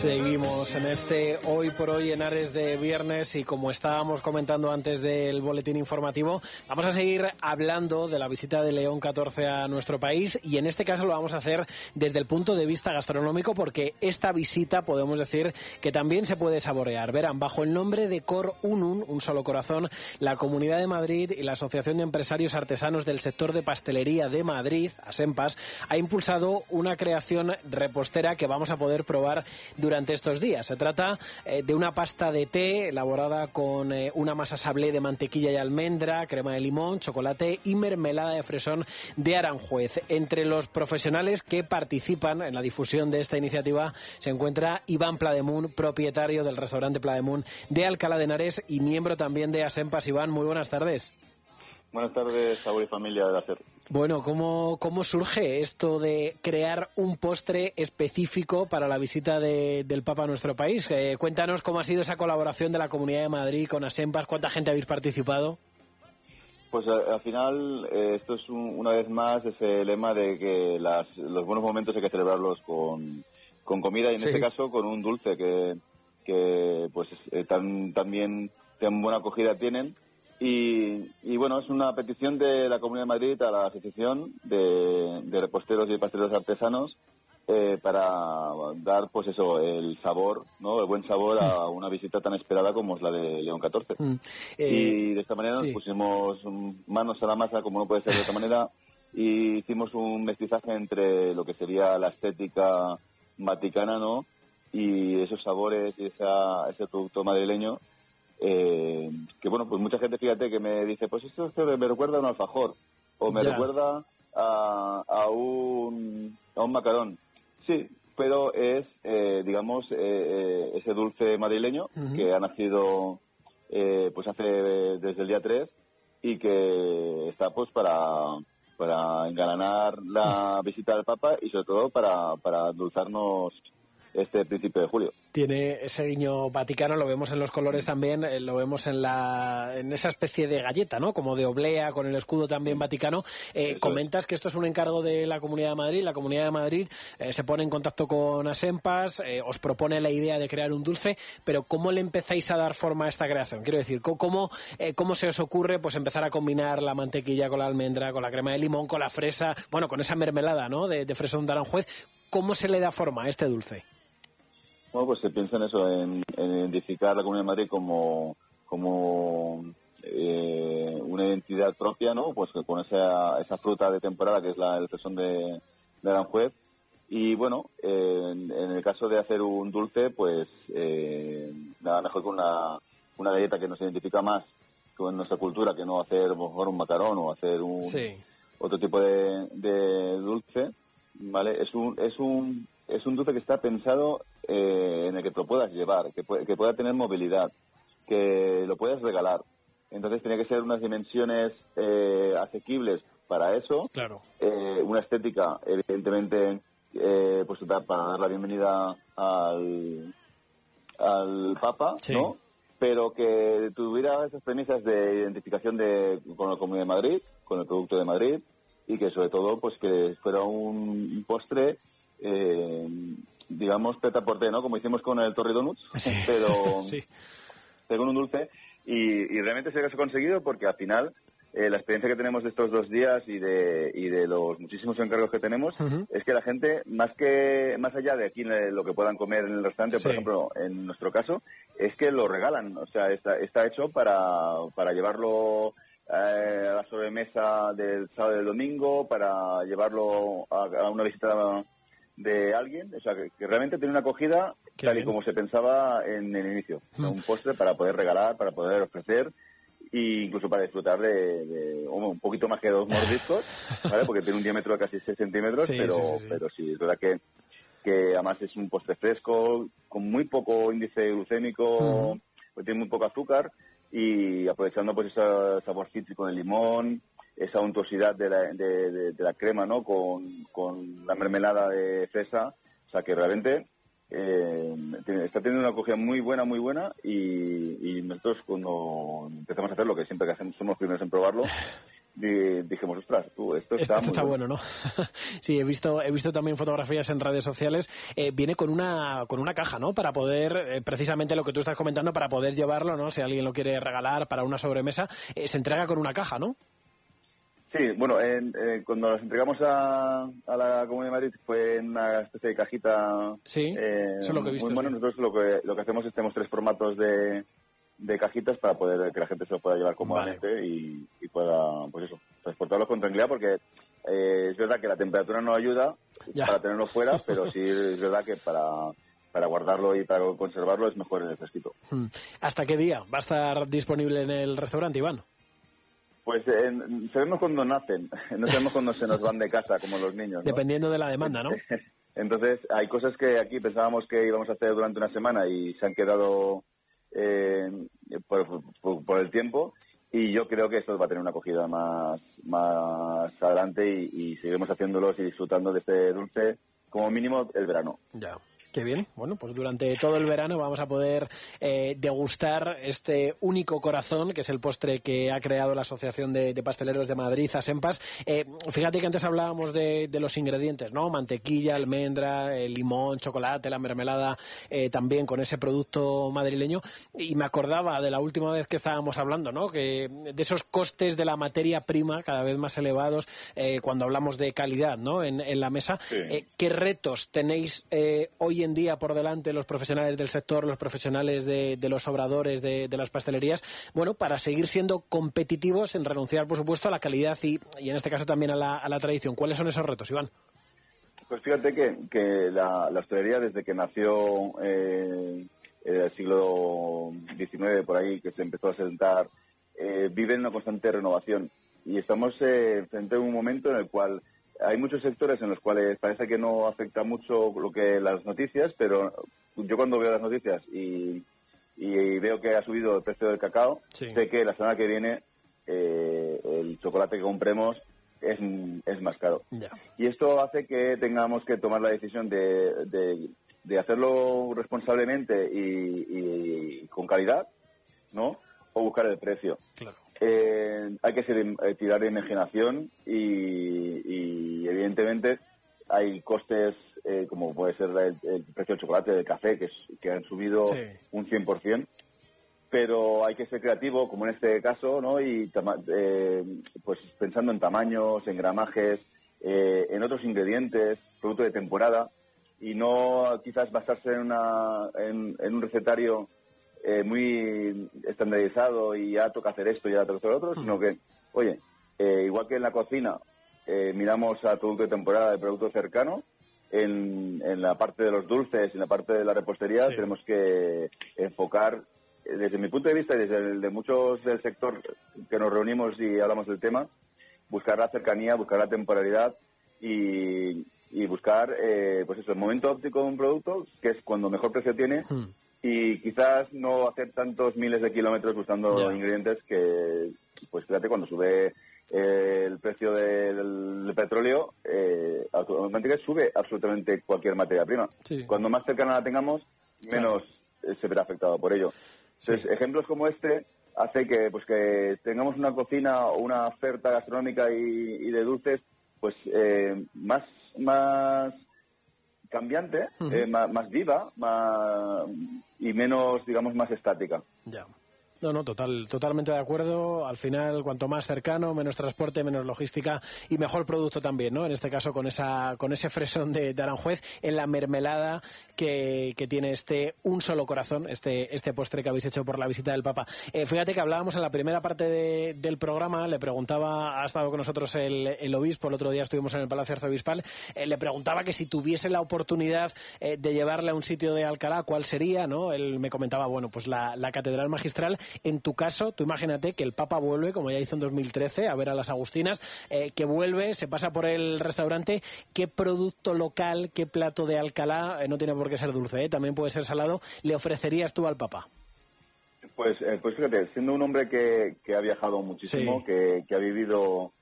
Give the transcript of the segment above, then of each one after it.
Seguimos en este Hoy por Hoy en Ares de viernes y como estábamos comentando antes del boletín informativo, vamos a seguir hablando de la visita de León XIV a nuestro país y en este caso lo vamos a hacer desde el punto de vista gastronómico porque esta visita podemos decir que también se puede saborear. Verán, bajo el nombre de Cor Unum, un solo corazón, la Comunidad de Madrid y la Asociación de Empresarios Artesanos del Sector de Pastelería de Madrid, ASEMPAS, ha impulsado una creación repostera que vamos a poder probar durante estos días. Se trata de una pasta de té elaborada con una masa sablé de mantequilla y almendra, crema de limón, chocolate y mermelada de fresón de Aranjuez. Entre los profesionales que participan en la difusión de esta iniciativa se encuentra Iván Plademun, propietario del restaurante Plademun de Alcalá de Henares y miembro también de ASEMPAS. Iván, muy buenas tardes. Buenas tardes, Sabor y familia de la SER. Bueno, ¿cómo surge esto de crear un postre específico para la visita del Papa a nuestro país? Cuéntanos cómo ha sido esa colaboración de la Comunidad de Madrid con ASEMPAS, ¿cuánta gente habéis participado? Pues al final esto es una vez más ese lema de que los buenos momentos hay que celebrarlos con comida y en este caso con un dulce que pues también tan buena acogida tienen. Y bueno, es una petición de la Comunidad de Madrid a la Asociación de Reposteros y Pasteleros Artesanos para dar, pues eso, el sabor, ¿no? El buen sabor a una visita tan esperada como es la de León XIV. Y de esta manera nos pusimos manos a la masa, como no puede ser de otra manera, y hicimos un mestizaje entre lo que sería la estética vaticana, ¿no? Y esos sabores y ese producto madrileño. Que bueno, pues mucha gente, fíjate, que me dice, pues esto me recuerda a un alfajor o me recuerda a un macarón. Sí, pero es, digamos, ese dulce madrileño que ha nacido pues desde el día 3 y que está pues para engalanar la visita del Papa y sobre todo para endulzarnos este principio de julio. Tiene ese guiño vaticano, lo vemos en los colores también, lo vemos en esa especie de galleta, ¿no? Como de oblea, con el escudo también vaticano. Comentas que esto es un encargo de la Comunidad de Madrid. La Comunidad de Madrid se pone en contacto con ASEMPAS, os propone la idea de crear un dulce, pero ¿cómo le empezáis a dar forma a esta creación? Quiero decir, ¿cómo se os ocurre pues empezar a combinar la mantequilla con la almendra, con la crema de limón, con la fresa, bueno, con esa mermelada, ¿no? de fresón de Aranjuez? ¿Cómo se le da forma a este dulce? Bueno, pues se piensa en eso, en identificar la Comunidad de Madrid como una identidad propia, ¿no? Pues con esa fruta de temporada que es el fresón de Aranjuez. Y bueno, en el caso de hacer un dulce, pues nada mejor que una galleta que nos identifica más con nuestra cultura que no hacer a lo mejor un macarón o hacer otro tipo de dulce, ¿vale? Es un dulce que está pensado en el que te lo puedas llevar, que pueda tener movilidad, que lo puedas regalar. Entonces tiene que ser unas dimensiones asequibles para eso. Claro. Una estética, evidentemente, pues para dar la bienvenida al Papa, ¿no? Pero que tuviera esas premisas de identificación con la Comunidad de Madrid, con el producto de Madrid, y que sobre todo pues que fuera un postre digamos prêt-à-porter, ¿no? Como hicimos con el Torre Donuts, pero con un dulce y realmente se ha conseguido porque al final la experiencia que tenemos de estos 2 días y de los muchísimos encargos que tenemos es que la gente más allá de aquí lo que puedan comer en el restaurante, por ejemplo, en nuestro caso, es que lo regalan, o sea, está hecho para llevarlo a la sobremesa del sábado y del domingo, para llevarlo a una visita de alguien, o sea, que realmente tiene una acogida tal y como se pensaba en el inicio. O sea, un postre para poder regalar, para poder ofrecer e incluso para disfrutar de un poquito más que 2 mordiscos, ¿vale? Porque tiene un diámetro de casi 6 centímetros, pero sí, es verdad que además es un postre fresco, con muy poco índice glucémico, pues tiene muy poco azúcar y aprovechando pues ese sabor cítrico del limón, esa untuosidad de la crema, ¿no? Con la mermelada de fresa, o sea que realmente está teniendo una acogida muy buena y nosotros cuando empezamos a hacerlo, que siempre que hacemos somos los primeros en probarlo, dijimos, ostras, esto está bueno, ¿no? Sí, he visto también fotografías en redes sociales. Viene con una caja, ¿no? Para poder, precisamente lo que tú estás comentando, para poder llevarlo, ¿no? Si alguien lo quiere regalar para una sobremesa, se entrega con una caja, ¿no? Sí, bueno, cuando las entregamos a la Comunidad de Madrid fue en una especie de cajita. Sí, eso es lo que he visto. Muy bueno. Sí. Nosotros lo que hacemos es tenemos 3 formatos de cajitas para poder que la gente se lo pueda llevar cómodamente. Vale. y pueda, pues eso, transportarlo con tranquilidad, porque es verdad que la temperatura no ayuda para tenerlo fuera, pero sí es verdad que para guardarlo y para conservarlo es mejor en el fresquito. ¿Hasta qué día va a estar disponible en el restaurante, Iván? Pues sabemos cuando nacen, no sabemos cuando se nos van de casa, como los niños, ¿no? Dependiendo de la demanda, ¿no? Entonces, hay cosas que aquí pensábamos que íbamos a hacer durante una semana y se han quedado por el tiempo, y yo creo que esto va a tener una acogida más adelante y seguiremos haciéndolos y disfrutando de este dulce, como mínimo, el verano. Ya. Qué bien. Bueno, pues durante todo el verano vamos a poder degustar este único corazón, que es el postre que ha creado la Asociación de Pasteleros de Madrid, Asempas. Fíjate que antes hablábamos de los ingredientes, ¿no? Mantequilla, almendra, limón, chocolate, la mermelada, también con ese producto madrileño. Y me acordaba de la última vez que estábamos hablando, ¿no? Que de esos costes de la materia prima cada vez más elevados, cuando hablamos de calidad, ¿no? En la mesa. Sí. ¿Qué retos tenéis hoy en día por delante los profesionales del sector, los profesionales de los obradores de las pastelerías, bueno, para seguir siendo competitivos sin renunciar, por supuesto, a la calidad y en este caso también a la tradición? ¿Cuáles son esos retos, Iván? Pues fíjate que la hostelería, desde que nació en el siglo XIX, por ahí, que se empezó a sentar, vive en una constante renovación, y estamos frente a un momento en el cual hay muchos sectores en los cuales parece que no afecta mucho lo que las noticias, pero yo cuando veo las noticias y veo que ha subido el precio del cacao, sí, sé que la semana que viene el chocolate que compremos es más caro. Yeah. Y esto hace que tengamos que tomar la decisión de hacerlo responsablemente y con calidad, ¿no? O buscar el precio. Claro. Hay que tirar de imaginación y evidentemente hay costes como puede ser el precio del chocolate, del café, que han subido un 100%, pero hay que ser creativo, como en este caso, ¿no? Y pues pensando en tamaños, en gramajes, en otros ingredientes, producto de temporada, y no quizás basarse en un recetario muy estandarizado y ya toca hacer esto y ya toca hacer lo otro, sino que, oye, igual que en la cocina miramos al producto de temporada, el producto cercano, en la parte de los dulces, en la parte de la repostería, sí, tenemos que enfocar, desde mi punto de vista y desde el de muchos del sector que nos reunimos y hablamos del tema, buscar la cercanía, buscar la temporalidad y buscar pues eso, el momento óptico de un producto, que es cuando mejor precio tiene, y quizás no hacer tantos miles de kilómetros buscando ingredientes que, pues fíjate, cuando sube el precio del petróleo, automáticamente sube absolutamente cualquier materia prima. Sí. Cuando más cercana la tengamos, menos se verá afectado por ello. Entonces, ejemplos como este hace que tengamos una cocina o una oferta gastronómica y de dulces pues más cambiante, más viva, y menos, digamos, más estática. Ya. No, totalmente de acuerdo. Al final, cuanto más cercano, menos transporte, menos logística y mejor producto también, ¿no? En este caso, con ese fresón de Aranjuez, en la mermelada que tiene un solo corazón, este postre que habéis hecho por la visita del Papa. Fíjate que hablábamos en la primera parte del programa, le preguntaba, ha estado con nosotros el obispo, el otro día estuvimos en el Palacio Arzobispal, le preguntaba que si tuviese la oportunidad de llevarle a un sitio de Alcalá, ¿cuál sería, no? Él me comentaba, bueno, pues la Catedral Magistral. En tu caso, tú imagínate que el Papa vuelve, como ya hizo en 2013, a ver a las Agustinas, que vuelve, se pasa por el restaurante. ¿Qué producto local, qué plato de Alcalá, no tiene por qué ser dulce, también puede ser salado, le ofrecerías tú al Papa? Pues fíjate, siendo un hombre que ha viajado muchísimo, que ha vivido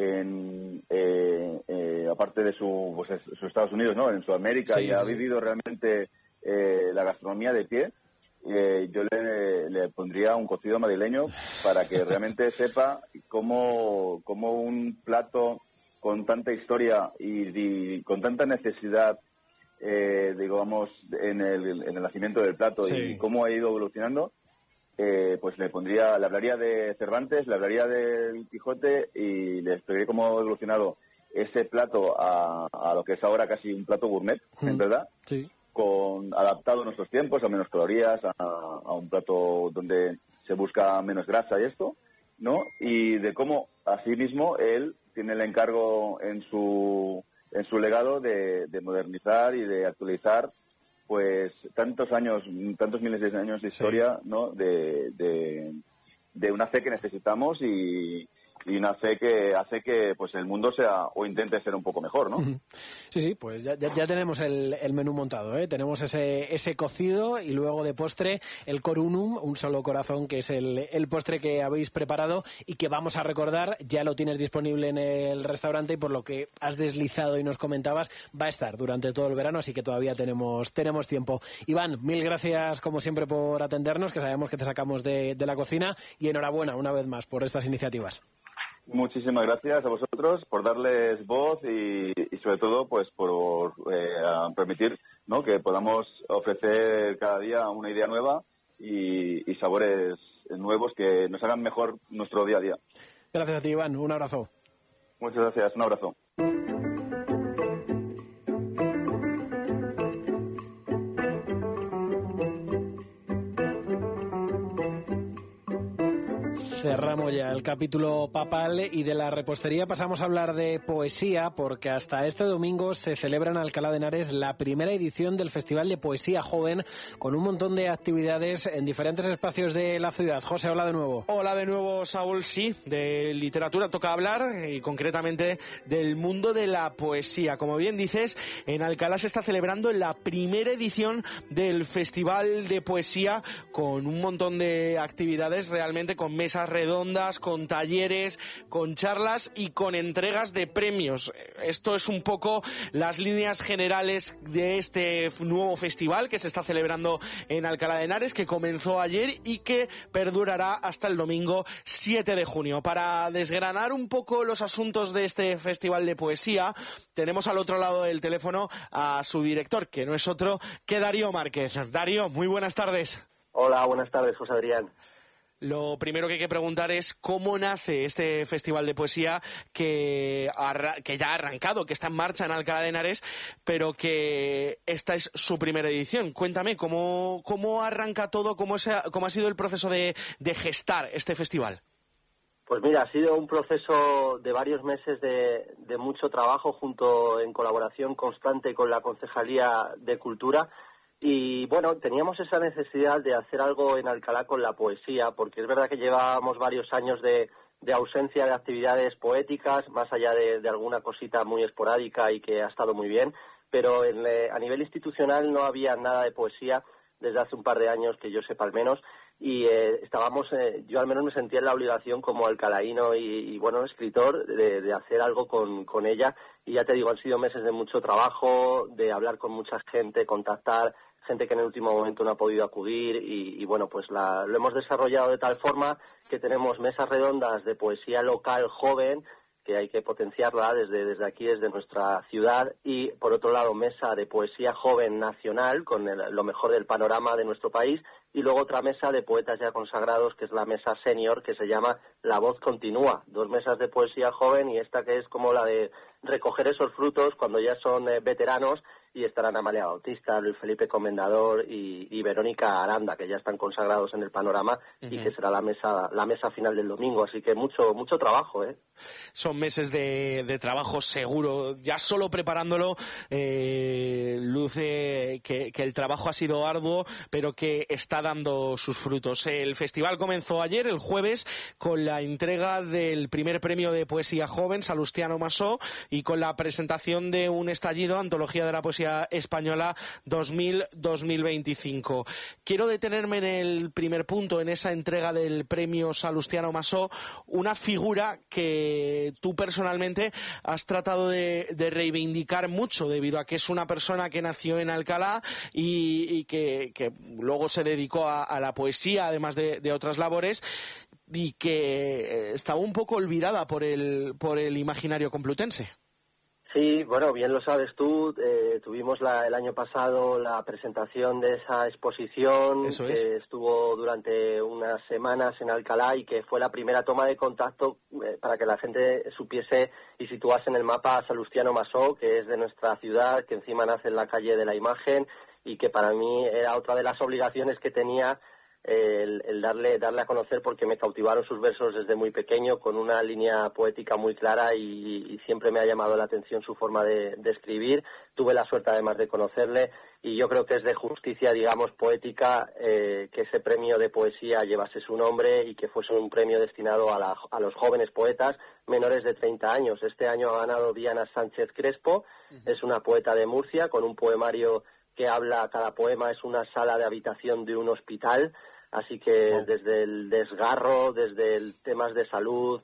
aparte de sus Estados Unidos, ¿no? En Sudamérica, y ha vivido realmente la gastronomía de pie. yo le pondría un cocido madrileño para que realmente sepa cómo un plato con tanta historia y con tanta necesidad, digamos, en el nacimiento del plato y cómo ha ido evolucionando, pues le hablaría de Cervantes, le hablaría del Quijote y le explicaría cómo ha evolucionado ese plato a lo que es ahora casi un plato gourmet, en verdad. Sí. Adaptado a nuestros tiempos, a menos calorías, a un plato donde se busca menos grasa y esto, ¿no? Y de cómo, asimismo, él tiene el encargo en su legado de modernizar y de actualizar, pues, tantos miles de años de historia, ¿no? De una fe que necesitamos y una fe que hace que pues el mundo sea o intente ser un poco mejor, ¿no? Sí, pues ya tenemos el menú montado, ¿eh? Tenemos ese cocido y luego de postre el corunum, un solo corazón, que es el postre que habéis preparado y que vamos a recordar, ya lo tienes disponible en el restaurante y por lo que has deslizado y nos comentabas, va a estar durante todo el verano, así que todavía tenemos tiempo. Iván, mil gracias como siempre por atendernos, que sabemos que te sacamos de la cocina, y enhorabuena una vez más por estas iniciativas. Muchísimas gracias a vosotros por darles voz y sobre todo pues por permitir, ¿no?, que podamos ofrecer cada día una idea nueva y sabores nuevos que nos hagan mejor nuestro día a día. Gracias a ti, Iván. Un abrazo. Muchas gracias. Un abrazo. Cerramos ya el capítulo papal y de la repostería pasamos a hablar de poesía, porque hasta este domingo se celebra en Alcalá de Henares la primera edición del Festival de Poesía Joven, con un montón de actividades en diferentes espacios de la ciudad. José, hola de nuevo. Hola de nuevo, Saúl. Sí, de literatura toca hablar y concretamente del mundo de la poesía. Como bien dices, en Alcalá se está celebrando la primera edición del Festival de Poesía con un montón de actividades, realmente con mesas redondas, con talleres, con charlas y con entregas de premios. Esto es un poco las líneas generales de este nuevo festival que se está celebrando en Alcalá de Henares, que comenzó ayer y que perdurará hasta el domingo 7 de junio. Para desgranar un poco los asuntos de este festival de poesía, tenemos al otro lado del teléfono a su director, que no es otro que Darío Márquez. Darío, muy buenas tardes. Hola, buenas tardes, José Adrián. Lo primero que hay que preguntar es cómo nace este festival de poesía que ya ha arrancado, que está en marcha en Alcalá de Henares, pero que esta es su primera edición. Cuéntame, ¿cómo arranca todo? ¿Cómo ha sido el proceso de gestar este festival? Pues mira, ha sido un proceso de varios meses de mucho trabajo en colaboración constante con la Concejalía de Cultura. Y bueno, teníamos esa necesidad de hacer algo en Alcalá con la poesía, porque es verdad que llevábamos varios años de ausencia de actividades poéticas, más allá de alguna cosita muy esporádica y que ha estado muy bien, pero a nivel institucional no había nada de poesía desde hace un par de años, que yo sepa al menos, y yo al menos me sentía en la obligación como alcalaíno y bueno, escritor, de hacer algo con ella. Y ya te digo, han sido meses de mucho trabajo, de hablar con mucha gente, contactar gente que en el último momento no ha podido acudir y bueno, pues lo hemos desarrollado de tal forma que tenemos mesas redondas de poesía local joven, que hay que potenciarla desde aquí, desde nuestra ciudad, y por otro lado mesa de poesía joven nacional con lo mejor del panorama de nuestro país, y luego otra mesa de poetas ya consagrados, que es la mesa senior, que se llama La Voz Continúa. 2 mesas de poesía joven y esta que es como la de recoger esos frutos cuando ya son veteranos, y estarán Amalia Bautista, Luis Felipe Comendador y Verónica Aranda, que ya están consagrados en el panorama, y que será la mesa final del domingo. Así que mucho trabajo, ¿eh? Son meses de trabajo seguro. Ya solo preparándolo luce que el trabajo ha sido arduo, pero que está dando sus frutos. El festival comenzó ayer, el jueves, con la entrega del primer premio de poesía joven, Salustiano Masó, y con la presentación de un estallido, antología de la poesía Poesía Española 2000-2025. Quiero detenerme en el primer punto, en esa entrega del premio Salustiano Massó, una figura que tú personalmente has tratado de reivindicar mucho, debido a que es una persona que nació en Alcalá y que luego se dedicó a la poesía, además de otras labores, y que estaba un poco olvidada por el imaginario complutense. Sí, bueno, bien lo sabes tú, tuvimos el año pasado la presentación de esa exposición que estuvo durante unas semanas en Alcalá y que fue la primera toma de contacto para que la gente supiese y situase en el mapa a Salustiano Massó, que es de nuestra ciudad, que encima nace en la calle de la Imagen y que para mí era otra de las obligaciones que tenía el darle a conocer, porque me cautivaron sus versos desde muy pequeño, con una línea poética muy clara y siempre me ha llamado la atención su forma de escribir. Tuve la suerte además de conocerle y yo creo que es de justicia, digamos, poética que ese premio de poesía llevase su nombre y que fuese un premio destinado a los jóvenes poetas menores de 30 años. Este año ha ganado Diana Sánchez Crespo, es una poeta de Murcia con un poemario que habla, cada poema es una sala de habitación de un hospital. Así que desde el desgarro, desde el temas de salud,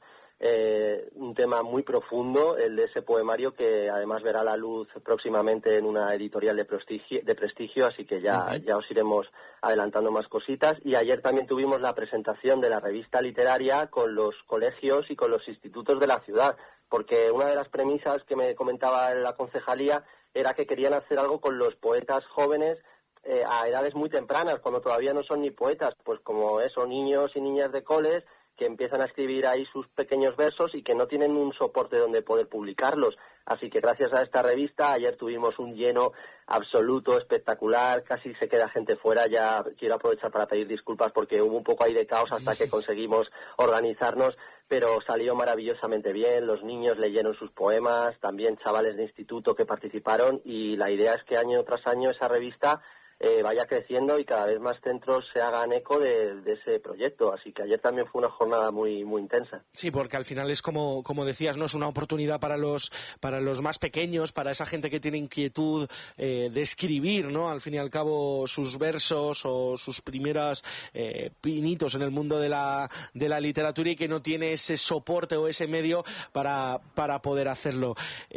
un tema muy profundo, el de ese poemario, que además verá la luz próximamente en una editorial de prestigio, así que ya os iremos adelantando más cositas. Y ayer también tuvimos la presentación de la revista literaria con los colegios y con los institutos de la ciudad, porque una de las premisas que me comentaba la concejalía era que querían hacer algo con los poetas jóvenes a edades muy tempranas, cuando todavía no son ni poetas, pues como eso, niños y niñas de coles que empiezan a escribir ahí sus pequeños versos y que no tienen un soporte donde poder publicarlos. Así que gracias a esta revista, ayer tuvimos un lleno absoluto, espectacular, casi se queda gente fuera. Ya quiero aprovechar para pedir disculpas porque hubo un poco ahí de caos hasta que conseguimos organizarnos, pero salió maravillosamente bien. Los niños leyeron sus poemas, también chavales de instituto que participaron, y la idea es que año tras año esa revista vaya creciendo y cada vez más centros se hagan eco de ese proyecto. Así que ayer también fue una jornada muy muy intensa. Sí, porque al final es como decías, ¿no? Es una oportunidad para los más pequeños, para esa gente que tiene inquietud de escribir, ¿no? Al fin y al cabo, sus versos o sus primeras pinitos en el mundo de la literatura, y que no tiene ese soporte o ese medio para poder hacerlo.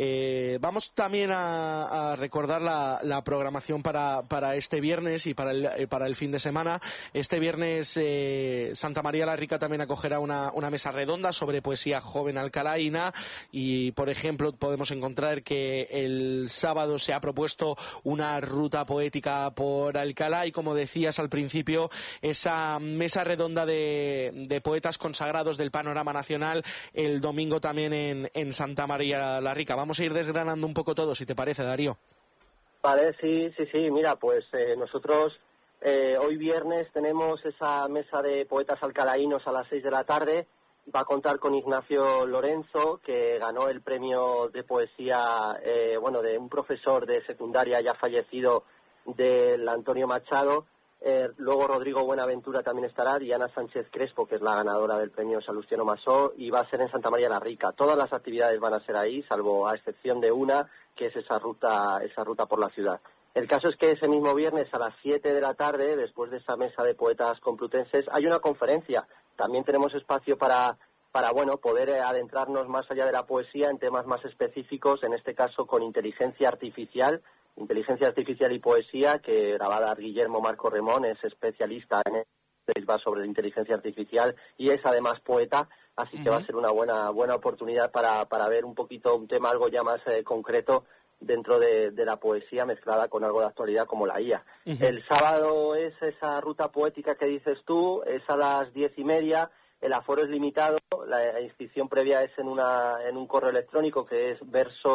Vamos también a recordar la programación para este viernes y para el fin de semana. Este viernes Santa María la Rica también acogerá una mesa redonda sobre poesía joven alcalaína, y por ejemplo podemos encontrar que el sábado se ha propuesto una ruta poética por Alcalá, y como decías al principio, esa mesa redonda de poetas consagrados del panorama nacional el domingo también en Santa María la Rica. Vamos a ir desgranando un poco todo, si te parece, Darío. Vale, sí, mira, pues nosotros hoy viernes tenemos esa mesa de poetas alcalaínos a las 6 de la tarde. Va a contar con Ignacio Lorenzo, que ganó el premio de poesía, de un profesor de secundaria ya fallecido, del Antonio Machado. Luego Rodrigo Buenaventura también estará, Diana Sánchez Crespo, que es la ganadora del premio Salustiano Massó, y va a ser en Santa María la Rica. Todas las actividades van a ser ahí, salvo a excepción de una, que es esa ruta por la ciudad. El caso es que ese mismo viernes a las 7 de la tarde, después de esa mesa de poetas complutenses, hay una conferencia. También tenemos espacio para poder adentrarnos más allá de la poesía en temas más específicos, en este caso con inteligencia artificial y poesía, que la va a dar Guillermo Marco Remón, es especialista en va sobre la inteligencia artificial y es además poeta, así que va a ser una buena oportunidad para ver un poquito un tema algo ya más concreto dentro de la poesía mezclada con algo de actualidad como la IA. El sábado es esa ruta poética que dices tú, es a las 10:30, el aforo es limitado, la inscripción previa es en un correo electrónico que es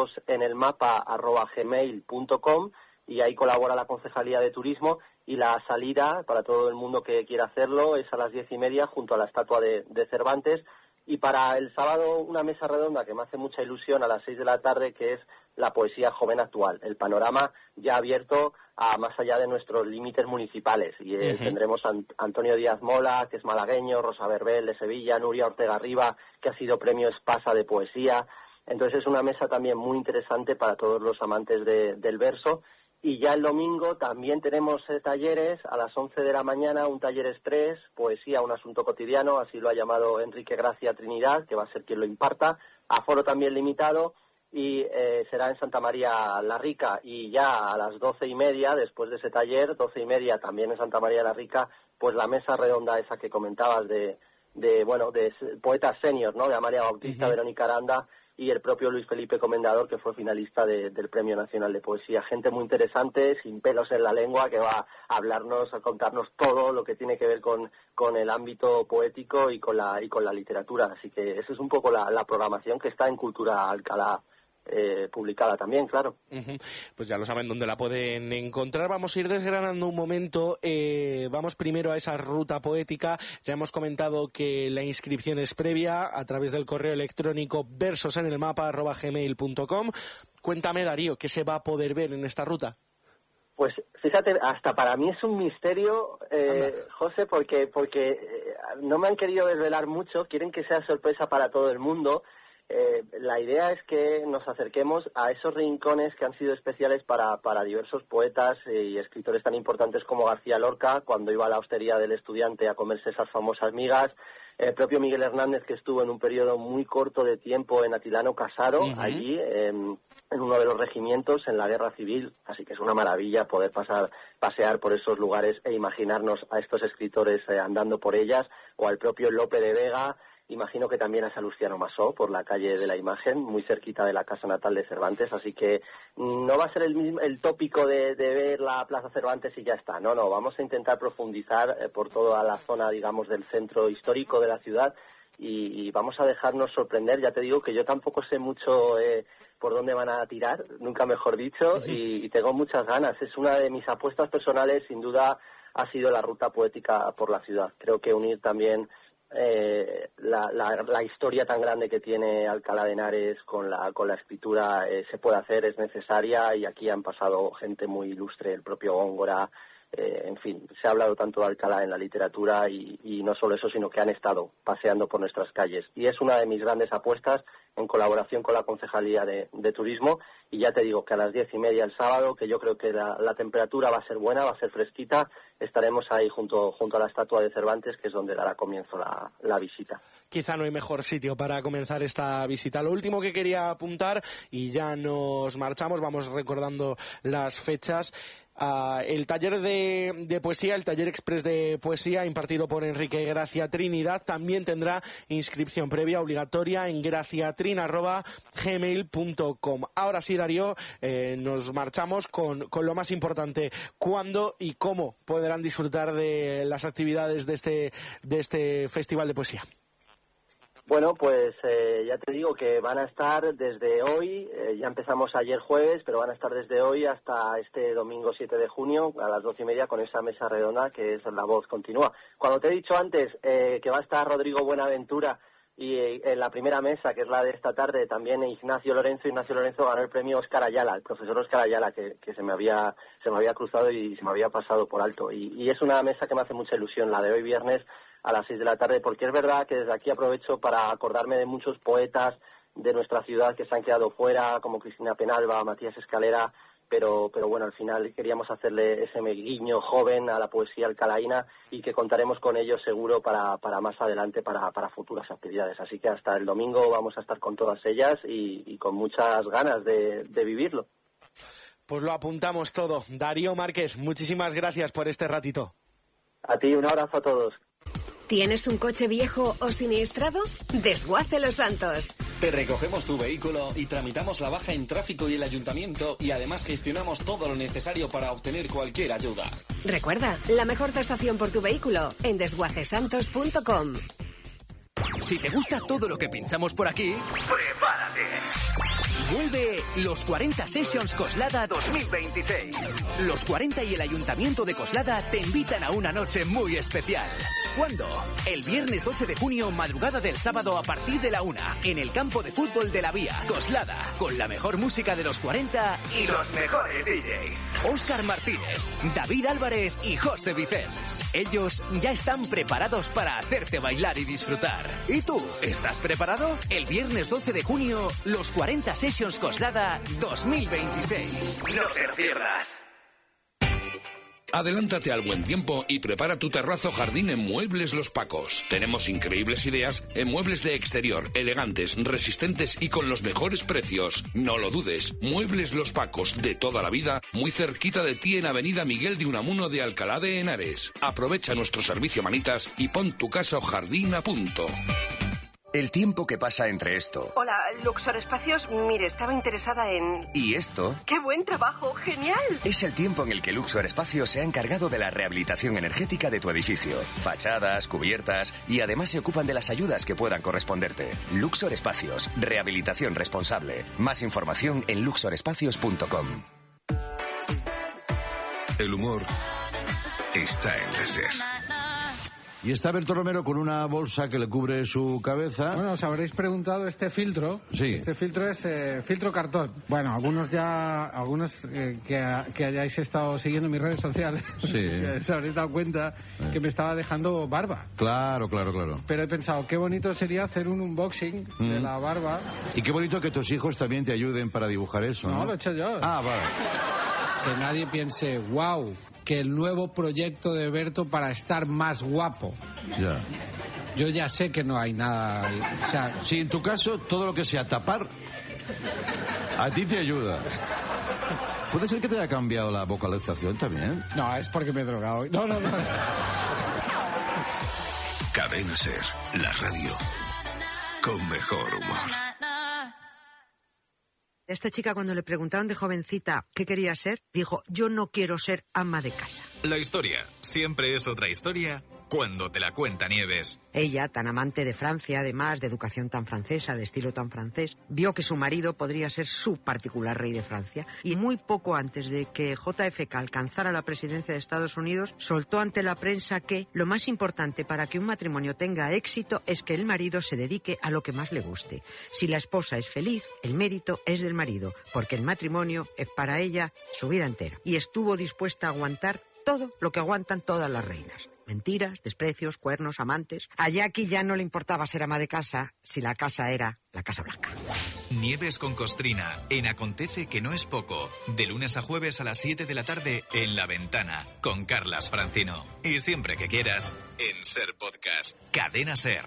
versosenelmapa@gmail.com, y ahí colabora la Concejalía de Turismo, y la salida para todo el mundo que quiera hacerlo es a las 10:30 junto a la estatua de Cervantes. Y para el sábado una mesa redonda que me hace mucha ilusión a las 6 de la tarde, que es la poesía joven actual, el panorama ya abierto a más allá de nuestros límites municipales. Y tendremos a Antonio Díaz Mola, que es malagueño, Rosa Verbel de Sevilla, Nuria Ortega Riba, que ha sido premio Espasa de poesía. Entonces es una mesa también muy interesante para todos los amantes del verso. Y ya el domingo también tenemos talleres a las 11 de la mañana, un taller express, poesía, un asunto cotidiano, así lo ha llamado Enrique Gracia Trinidad, que va a ser quien lo imparta, aforo también limitado, y será en Santa María la Rica. Y ya a las 12:30, después de ese taller, 12:30 también en Santa María la Rica, pues la mesa redonda esa que comentabas de poetas senior, ¿no? De Amalia Bautista, Verónica Aranda y el propio Luis Felipe Comendador, que fue finalista del Premio Nacional de Poesía. Gente muy interesante, sin pelos en la lengua, que va a hablarnos, a contarnos todo lo que tiene que ver con el ámbito poético y con la literatura. Así que esa es un poco la programación que está en Cultura Alcalá, publicada también, claro. Pues ya lo saben dónde la pueden encontrar. Vamos a ir desgranando un momento. Vamos primero a esa ruta poética. Ya hemos comentado que la inscripción es previa a través del correo electrónico versosenelmapa@gmail.com. Cuéntame, Darío, ¿qué se va a poder ver en esta ruta? Pues fíjate, hasta para mí es un misterio, José, porque no me han querido desvelar mucho, quieren que sea sorpresa para todo el mundo. La idea es que nos acerquemos a esos rincones que han sido especiales para diversos poetas y escritores tan importantes como García Lorca, cuando iba a la hostería del Estudiante a comerse esas famosas migas, el propio Miguel Hernández, que estuvo en un periodo muy corto de tiempo en Atilano Casaro, allí en uno de los regimientos en la Guerra Civil, así que es una maravilla poder pasear por esos lugares e imaginarnos a estos escritores andando por ellas, o al propio Lope de Vega. Imagino que también a Salustiano Masó, por la calle de la Imagen, muy cerquita de la casa natal de Cervantes, así que no va a ser el tópico de ver la Plaza Cervantes y ya está. No, vamos a intentar profundizar por toda la zona, digamos, del centro histórico de la ciudad y vamos a dejarnos sorprender. Ya te digo que yo tampoco sé mucho por dónde van a tirar, nunca mejor dicho, y tengo muchas ganas. Es una de mis apuestas personales, sin duda, ha sido la ruta poética por la ciudad. Creo que unir también la historia tan grande que tiene Alcalá de Henares con la escritura se puede hacer, es necesaria, y aquí han pasado gente muy ilustre, el propio Góngora, en fin, se ha hablado tanto de Alcalá en la literatura y no solo eso, sino que han estado paseando por nuestras calles, y es una de mis grandes apuestas en colaboración con la Concejalía de Turismo. Y ya te digo que a las 10:30 el sábado, que yo creo que la temperatura va a ser buena, va a ser fresquita, estaremos ahí junto a la estatua de Cervantes, que es donde dará comienzo la visita. Quizá no hay mejor sitio para comenzar esta visita. Lo último que quería apuntar, y ya nos marchamos, vamos recordando las fechas. El taller de poesía, el taller express de poesía impartido por Enrique Gracia Trinidad, también tendrá inscripción previa obligatoria en graciatrin@gmail.com. Ahora sí, Darío, nos marchamos con lo más importante. ¿Cuándo y cómo podrán disfrutar de las actividades de este festival de poesía? Bueno, pues ya te digo que van a estar desde hoy, ya empezamos ayer jueves, pero van a estar desde hoy hasta este domingo 7 de junio a las 12:30 con esa mesa redonda que es La Voz Continúa. Cuando te he dicho antes que va a estar Rodrigo Buenaventura y en la primera mesa, que es la de esta tarde, también Ignacio Lorenzo ganó el premio Óscar Ayala, el profesor Óscar Ayala, que se me había cruzado y se me había pasado por alto. Y es una mesa que me hace mucha ilusión, la de hoy viernes a las 6 de la tarde, porque es verdad que desde aquí aprovecho para acordarme de muchos poetas de nuestra ciudad que se han quedado fuera, como Cristina Penalba, Matías Escalera, pero bueno, al final queríamos hacerle ese guiño joven a la poesía alcalaína, y que contaremos con ellos seguro para más adelante, para futuras actividades. Así que hasta el domingo vamos a estar con todas ellas y con muchas ganas de vivirlo. Pues lo apuntamos todo. Darío Márquez, muchísimas gracias por este ratito. A ti, un abrazo a todos. ¿Tienes un coche viejo o siniestrado? Desguace Los Santos. Te recogemos tu vehículo y tramitamos la baja en tráfico y el ayuntamiento, y además gestionamos todo lo necesario para obtener cualquier ayuda. Recuerda, la mejor tasación por tu vehículo en desguacesantos.com. Si te gusta todo lo que pinchamos por aquí, prepárate. Vuelve los 40 Sessions Coslada 2026. Los 40 y el Ayuntamiento de Coslada te invitan a una noche muy especial. ¿Cuándo? El viernes 12 de junio, madrugada del sábado a partir de la 1, en el campo de fútbol de la Vía. Coslada, con la mejor música de los 40 y los mejores DJs. Óscar Martínez, David Álvarez y José Vicens. Ellos ya están preparados para hacerte bailar y disfrutar. ¿Y tú? ¿Estás preparado? El viernes 12 de junio, los 40 Sessions Coslada 2026. No te pierdas. Adelántate al buen tiempo y prepara tu terrazo jardín en Muebles Los Pacos. Tenemos increíbles ideas en muebles de exterior, elegantes, resistentes y con los mejores precios. No lo dudes, Muebles Los Pacos, de toda la vida, muy cerquita de ti en Avenida Miguel de Unamuno de Alcalá de Henares. Aprovecha nuestro servicio manitas y pon tu casa o jardín a punto. El tiempo que pasa entre esto... Hola, Luxor Espacios, mire, estaba interesada en... ¿Y esto? ¡Qué buen trabajo! ¡Genial! Es el tiempo en el que Luxor Espacios se ha encargado de la rehabilitación energética de tu edificio. Fachadas, cubiertas y además se ocupan de las ayudas que puedan corresponderte. Luxor Espacios, rehabilitación responsable. Más información en luxorespacios.com. El humor está en la SER. Y está Berto Romero con una bolsa que le cubre su cabeza. Bueno, os habréis preguntado este filtro. Sí. Este filtro es filtro cartón. Bueno, algunos que hayáis estado siguiendo mis redes sociales, sí. Se habréis dado cuenta que me estaba dejando barba. Claro. Pero he pensado, qué bonito sería hacer un unboxing de la barba. Y qué bonito que tus hijos también te ayuden para dibujar eso, ¿no? No, lo he hecho yo. Ah, vale. Que nadie piense, wow, que el nuevo proyecto de Berto para estar más guapo. Ya. Yo ya sé que no hay nada. O sea, sí, en tu caso, todo lo que sea tapar, a ti te ayuda. ¿Puede ser que te haya cambiado la vocalización también? No, es porque me he drogado. No. Cadena SER, la radio con mejor humor. Esta chica, cuando le preguntaron de jovencita qué quería ser, dijo, yo no quiero ser ama de casa. La historia siempre es otra historia cuando te la cuenta Nieves. Ella, tan amante de Francia, además de educación tan francesa, de estilo tan francés, vio que su marido podría ser su particular rey de Francia. Y muy poco antes de que JFK alcanzara la presidencia de Estados Unidos, soltó ante la prensa que lo más importante para que un matrimonio tenga éxito es que el marido se dedique a lo que más le guste. Si la esposa es feliz, el mérito es del marido, porque el matrimonio es para ella su vida entera. Y estuvo dispuesta a aguantar todo lo que aguantan todas las reinas. Mentiras, desprecios, cuernos, amantes. A Jackie ya no le importaba ser ama de casa si la casa era la Casa Blanca. Nieves con Costrina, en Acontece que no es poco. De lunes a jueves a las 7 de la tarde en La Ventana, con Carlas Francino. Y siempre que quieras, en SER Podcast. Cadena SER.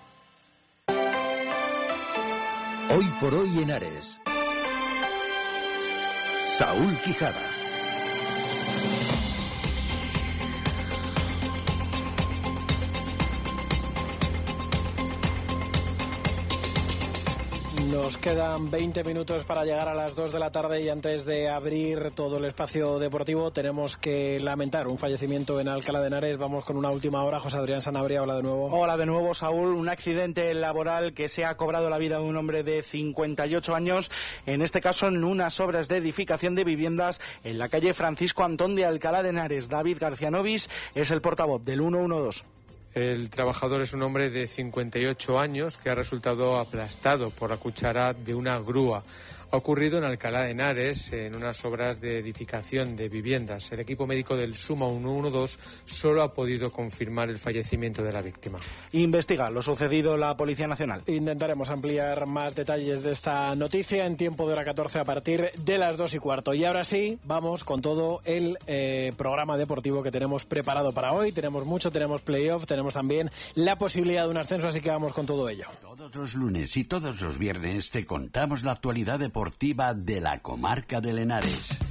Hoy por hoy en Ares. Saúl Quijada. Nos quedan 20 minutos para llegar a las 2 de la tarde y antes de abrir todo el espacio deportivo tenemos que lamentar un fallecimiento en Alcalá de Henares. Vamos con una última hora. José Adrián Sanabria, hola de nuevo. Hola de nuevo, Saúl. Un accidente laboral que se ha cobrado la vida de un hombre de 58 años, en este caso en unas obras de edificación de viviendas en la calle Francisco Antón de Alcalá de Henares. David García Novis es el portavoz del 112. El trabajador es un hombre de 58 años que ha resultado aplastado por la cuchara de una grúa. Ha ocurrido en Alcalá de Henares, en unas obras de edificación de viviendas. El equipo médico del Suma 112 solo ha podido confirmar el fallecimiento de la víctima. Investiga lo sucedido la Policía Nacional. Intentaremos ampliar más detalles de esta noticia en tiempo de hora 14 a partir de las 2:15. Y ahora sí, vamos con todo el programa deportivo que tenemos preparado para hoy. Tenemos mucho, tenemos playoff, tenemos también la posibilidad de un ascenso, así que vamos con todo ello. Todos los lunes y todos los viernes te contamos la actualidad deportiva de la comarca del Henares.